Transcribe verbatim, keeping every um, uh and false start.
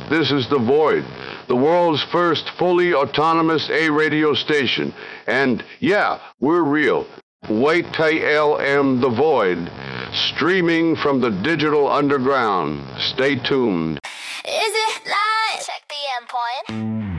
This is The Void, the world's first fully autonomous A radio station. And yeah, we're real. Wait till L M The Void, streaming from the digital underground. Stay tuned. Is it live? Check the endpoint.